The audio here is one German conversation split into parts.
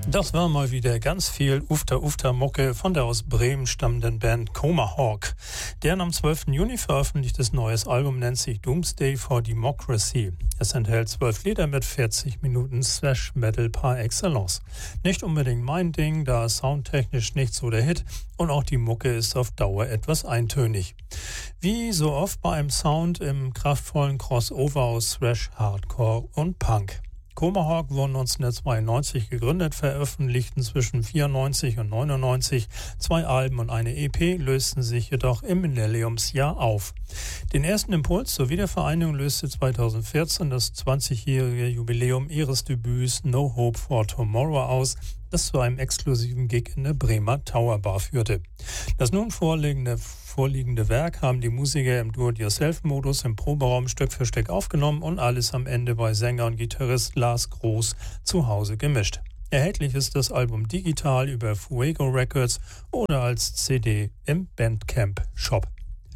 Das war mal wieder ganz viel Ufter-Ufter-Mucke von der aus Bremen stammenden Band Tomahawk. Deren am 12. Juni veröffentlichtes neues Album nennt sich Doomsday for Democracy. Es enthält 12 Lieder mit 40 Minuten Thrash-Metal par excellence. Nicht unbedingt mein Ding, da ist soundtechnisch nicht so der Hit und auch die Mucke ist auf Dauer etwas eintönig. Wie so oft bei einem Sound im kraftvollen Crossover aus Thrash, Hardcore und Punk. Tomahawk wurden 1992 gegründet, veröffentlichten zwischen 94 und 99 2 Alben und eine EP, lösten sich jedoch im Millenniumsjahr auf. Den ersten Impuls zur Wiedervereinigung löste 2014 das 20-jährige Jubiläum ihres Debüts No Hope for Tomorrow aus, das zu einem exklusiven Gig in der Bremer Tower Bar führte. Das nun vorliegende Werk haben die Musiker im Do-it-yourself-Modus im Proberaum Stück für Stück aufgenommen und alles am Ende bei Sänger und Gitarrist Lars Groß zu Hause gemischt. Erhältlich ist das Album digital über Fuego Records oder als CD im Bandcamp Shop.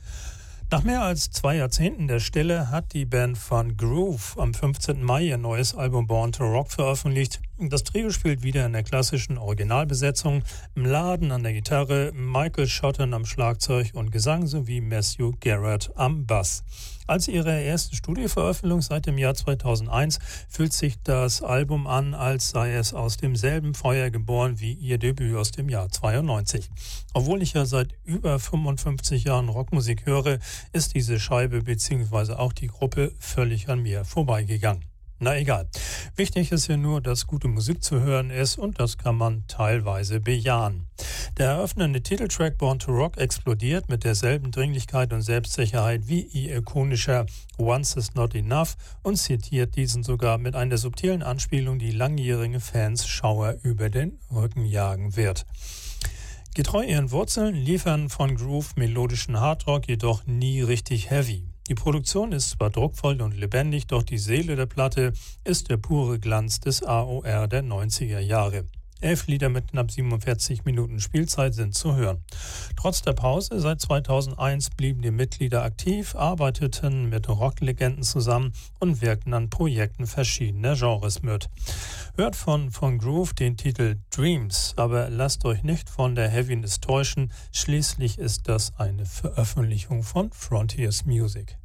Nach mehr als 2 Jahrzehnten der Stille hat die Band von Groove am 15. Mai ihr neues Album Born to Rock veröffentlicht. Das Trio spielt wieder in der klassischen Originalbesetzung, im Laden an der Gitarre, Michael Schotten am Schlagzeug und Gesang sowie Matthew Garrett am Bass. Als ihre erste Studioveröffentlichung seit dem Jahr 2001 fühlt sich das Album an, als sei es aus demselben Feuer geboren wie ihr Debüt aus dem Jahr 92. Obwohl ich ja seit über 55 Jahren Rockmusik höre, ist diese Scheibe bzw. auch die Gruppe völlig an mir vorbeigegangen. Na egal. Wichtig ist ja nur, dass gute Musik zu hören ist und das kann man teilweise bejahen. Der eröffnende Titeltrack Born to Rock explodiert mit derselben Dringlichkeit und Selbstsicherheit wie ihr ikonischer Once is Not Enough und zitiert diesen sogar mit einer subtilen Anspielung, die langjährige Fans Schauer über den Rücken jagen wird. Getreu ihren Wurzeln liefern von Groove melodischen Hardrock jedoch nie richtig heavy. Die Produktion ist zwar druckvoll und lebendig, doch die Seele der Platte ist der pure Glanz des AOR der 90er Jahre. 11 Lieder mit knapp 47 Minuten Spielzeit sind zu hören. Trotz der Pause seit 2001 blieben die Mitglieder aktiv, arbeiteten mit Rocklegenden zusammen und wirkten an Projekten verschiedener Genres mit. Hört von Groove den Titel Dreams, aber lasst euch nicht von der Heaviness täuschen, schließlich ist das eine Veröffentlichung von Frontiers Music.